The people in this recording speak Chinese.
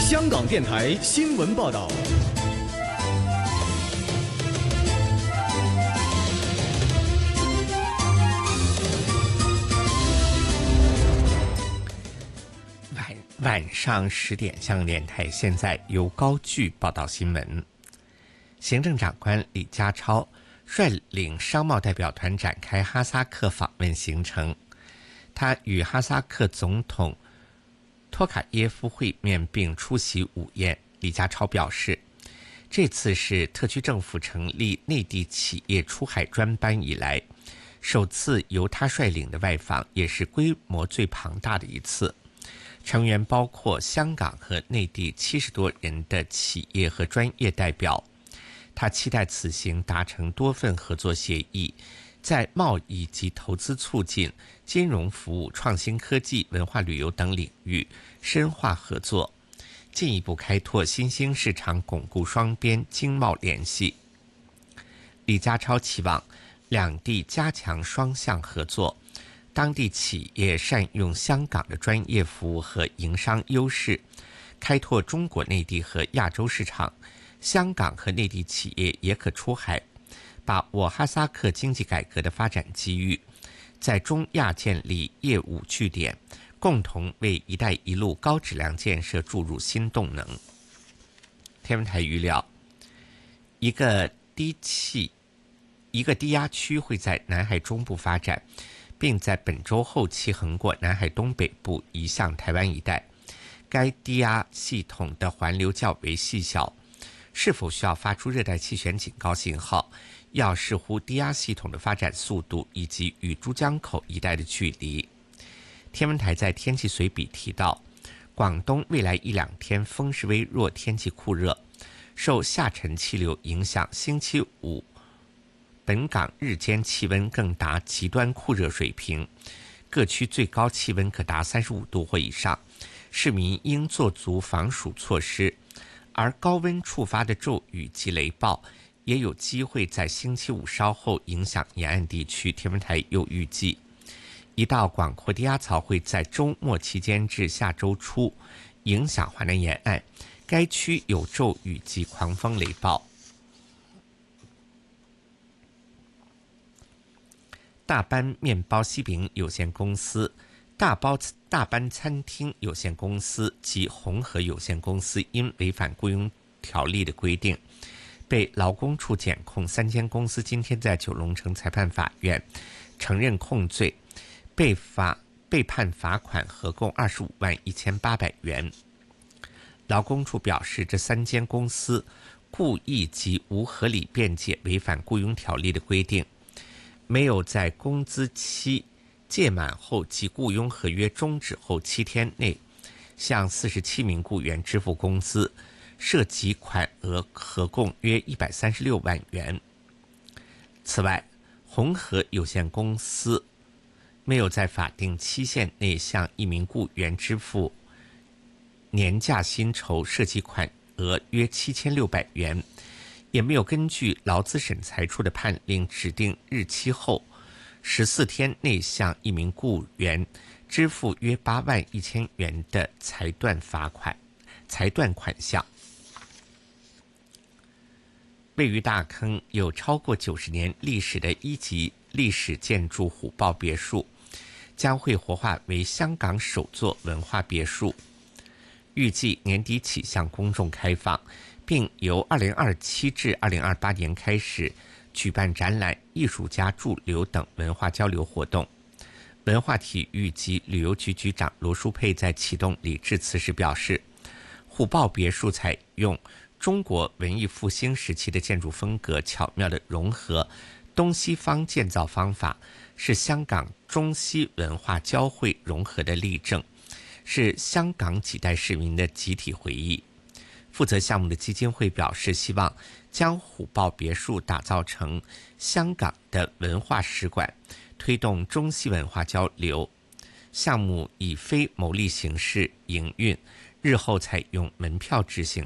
香港电台新闻报道。 晚上10点，香港电台现在由高炬报道新闻。行政长官李家超率领商贸代表团展开哈萨克访问行程，他与哈萨克总统托卡耶夫会面并出席午宴。李家超表示，这次是特区政府成立内地企业出海专班以来首次由他率领的外访，也是规模最庞大的一次。成员包括香港和内地70多人的企业和专业代表。他期待此行达成多份合作协议，在贸易及投资促进、金融服务、创新科技、文化旅游等领域深化合作，进一步开拓新兴市场，巩固双边经贸联系。李家超期望两地加强双向合作，当地企业善用香港的专业服务和营商优势，开拓中国内地和亚洲市场。香港和内地企业也可出海，把握哈萨克经济改革的发展机遇，在中亚建立业务据点，共同为“一带一路”高质量建设注入新动能。天文台预料，一个低压区会在南海中部发展，并在本周后期横过南海东北部移向台湾一带。该低压系统的环流较为细小，是否需要发出热带气旋警告信号，要视乎低压系统的发展速度以及与珠江口一带的距离。天文台在天气随笔提到，广东未来1-2天风势微弱，天气酷热，受下沉气流影响，星期五本港日间气温更达极端酷热水平，各区最高气温可达35度或以上，市民应做足防暑措施。而高温触发的骤雨及雷暴也有机会在星期五稍后影响沿岸地区。天文台又预计，一道广阔低压槽会在周末期间至下周初影响华南沿岸，该区有骤雨及狂风雷暴。大班面包西饼有限公司、大班餐厅有限公司及红河有限公司因违反雇佣条例的规定，被劳工处检控。3间公司今天在九龙城裁判法院承认控罪，被判罚款合共251800元。劳工处表示，这3间公司故意及无合理辩解违反雇佣条例的规定，没有在工资期届满后及雇佣合约终止后7天内向47名雇员支付工资，涉及款额合共约136万元。此外，红河有限公司没有在法定期限内向一名雇员支付年假薪酬，涉及款额约7600元，也没有根据劳资审裁处的判令指定日期后14天内向一名雇员支付约8万1000元的裁断款项。位于大坑有超过90年历史的1级历史建筑虎豹别墅将会活化为香港首座文化别墅，预计年底起向公众开放，并由2027至2028年开始举办展览、艺术家驻留等文化交流活动。文化体育及旅游局局长罗淑佩在启动礼致辞时表示，虎豹别墅采用中国文艺复兴时期的建筑风格，巧妙地融合东西方建造方法，是香港中西文化交汇融合的例证，是香港几代市民的集体回忆。负责项目的基金会表示，希望将虎豹别墅打造成香港的文化使馆，推动中西文化交流。项目以非牟利形式营运，日后采用门票制形